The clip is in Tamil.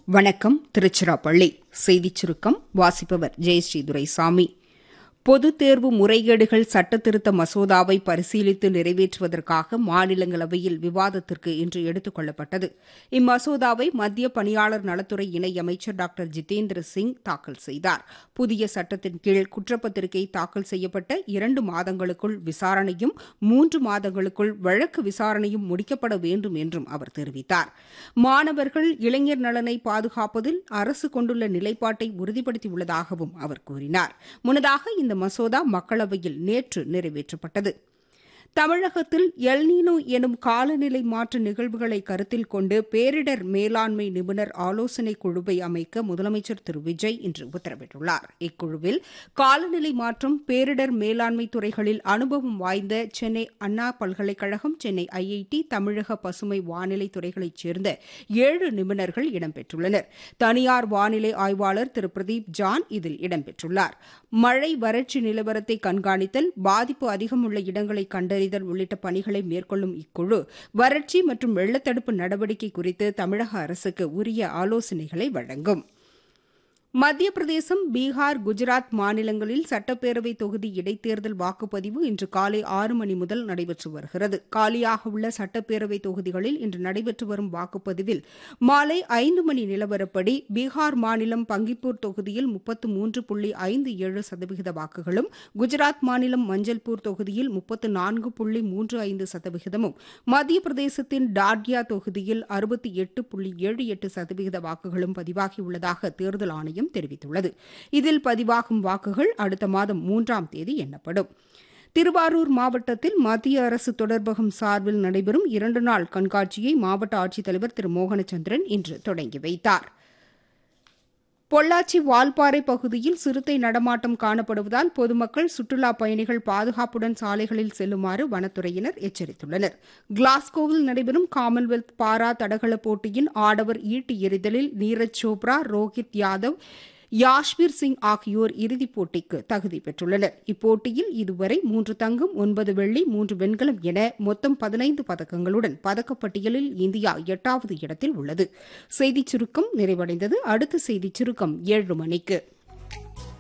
வணக்கம். திருச்சிராப்பள்ளி செய்திச் சுருக்கம் வாசிப்பவர் ஜெயஸ்ரீ துரைசாமி. பொதுத் தேர்வு முறைகேடுகள் சட்டத்திருத்த மசோதாவை பரிசீலித்து நிறைவேற்றுவதற்காக மாநிலங்களவையில் விவாதத்திற்கு இன்று எடுத்துக் கொள்ளப்பட்டது. இம்மசோதாவை மத்திய பணியாளர் நலத்துறை இணையமைச்சர் டாக்டர் ஜிதேந்திர சிங் தாக்கல் செய்தார். புதிய சட்டத்தின் கீழ் குற்றப்பத்திரிகை தாக்கல் செய்யப்பட்ட 2 மாதங்களுக்குள் விசாரணையும் 3 மாதங்களுக்குள் வழக்கு விசாரணையும் முடிக்கப்பட வேண்டும் என்றும் அவர் தெரிவித்தார். மாணவர்கள் இளைஞர் நலனை பாதுகாப்பதில் அரசு கொண்டுள்ள நிலைப்பாட்டை உறுதிப்படுத்தியுள்ளதாகவும் அவர் கூறினார். முன்னதாக இந்த மசோதா மக்களவையில் நேற்று நிறைவேற்றப்பட்டது. தமிழகத்தில் எல்னினோ எனும் காலநிலை மாற்ற நிகழ்வுகளை கருத்தில் கொண்டு பேரிடர் மேலாண்மை நிபுணர் ஆலோசனைக் குழுவை அமைக்க முதலமைச்சர் திரு விஜய் இன்று உத்தரவிட்டுள்ளார். இக்குழுவில் காலநிலை மாற்றம், பேரிடர் மேலாண்மை துறைகளில் அனுபவம் வாய்ந்த சென்னை அண்ணா பல்கலைக்கழகம், சென்னை IIT, தமிழக பசுமை வானிலை துறைகளைச் சேர்ந்த 7 நிபுணர்கள் இடம்பெற்றுள்ளனர். தனியார் வானிலை ஆய்வாளர் திரு பிரதீப் ஜான் இதில் இடம்பெற்றுள்ளார். மழை வறட்சி நிலவரத்தை கண்காணித்தல், பாதிப்பு அதிகம் உள்ள இடங்களை கண்டறிதல் உள்ளிட்ட பணிகளை மேற்கொள்ளும் இக்குழு வறட்சி மற்றும் வெள்ளத்தடுப்பு நடவடிக்கை குறித்து தமிழக அரசுக்கு உரிய ஆலோசனைகளை வழங்கும். மத்திய பிரதேசம், பீகார், குஜராத் மாநிலங்களில் சட்டப்பேரவை தொகுதி இடைத்தேர்தல் வாக்குப்பதிவு இன்று காலை 6 மணி முதல் நடைபெற்று வருகிறது. காலியாக உள்ள சட்டப்பேரவை தொகுதிகளில் இன்று நடைபெற்று வரும் வாக்குப்பதிவில் மாலை 5 மணி நிலவரப்படி பீகார் மாநிலம் பங்கிப்பூர் தொகுதியில் 33.57% வாக்குகளும், குஜராத் மாநிலம் மஞ்சள்பூர் தொகுதியில் 34.35%, மத்திய பிரதேசத்தின் டாட்யா தொகுதியில் 68.78% வாக்குகளும் பதிவாகியுள்ளதாக தேர்தல் ஆணையம் தெரிவித்துள்ளது. இதில் பதிவாகும் வாக்குகள் அடுத்த மாதம் 3ஆம் தேதி எண்ணப்படும். திருவாரூர் மாவட்டத்தில் மத்திய அரசு தொடர்பகம் சார்பில் நடைபெறும் 2 நாள் கண்காட்சியை மாவட்ட ஆட்சித்தலைவர் திரு மோகனச்சந்திரன் இன்று தொடங்கி வைத்தார். பொள்ளாச்சி வால்பாறை பகுதியில் சிறுத்தை நடமாட்டம் காணப்படுவதால் பொதுமக்கள், சுற்றுலாப் பயணிகள் பாதுகாப்புடன் சாலைகளில் செல்லுமாறு வனத்துறையினர் எச்சரித்துள்ளனர். கிளாஸ்கோவில் நடைபெறும் காமன்வெல்த் பாரா தடகள போட்டியின் ஆடவர் ஈட்டி எறிதலில் நீரஜ் சோப்ரா, ரோஹித் யாதவ், யாஷ்வீர் சிங் ஆகியோர் இறுதிப் போட்டிக்கு தகுதி பெற்றுள்ளனர். இப்போட்டியில் இதுவரை 3 தங்கம், 9 வெள்ளி, 3 வெண்கலம் என மொத்தம் 15 பதக்கங்களுடன் பதக்கப்பட்டியலில் இந்தியா 8வது இடத்தில் உள்ளது. செய்திச் சுருக்கம் நிறைவடைந்தது. அடுத்த செய்திச் சுருக்கம் 7 மணிக்கு.